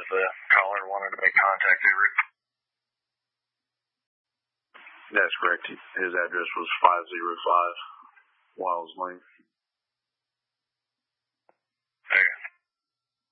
if the caller wanted to make contact over it. That's correct. His address was 505 Wiles Lane.